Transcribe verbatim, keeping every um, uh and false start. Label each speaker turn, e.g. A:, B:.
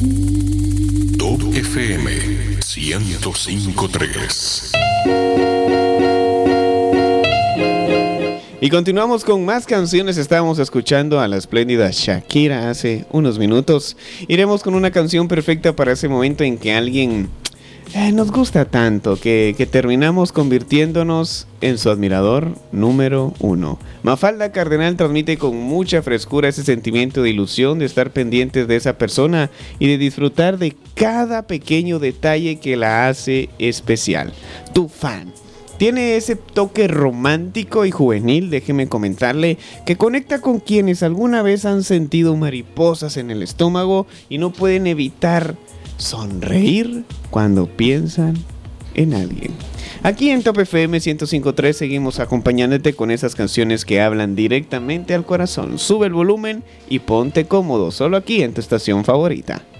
A: Top F M ciento cinco punto tres.
B: Y continuamos con más canciones. Estábamos escuchando a la espléndida Shakira hace unos minutos. Iremos con una canción perfecta para ese momento en que alguien eh, nos gusta tanto que, que terminamos convirtiéndonos en su admirador número uno. Mafalda Cardenal transmite con mucha frescura ese sentimiento de ilusión de estar pendientes de esa persona y de disfrutar de cada pequeño detalle que la hace especial. Tu fan. Tiene ese toque romántico y juvenil, déjeme comentarle, que conecta con quienes alguna vez han sentido mariposas en el estómago y no pueden evitar sonreír cuando piensan en alguien. Aquí en Top F M ciento cinco punto tres seguimos acompañándote con esas canciones que hablan directamente al corazón. Sube el volumen y ponte cómodo, solo aquí en tu estación favorita.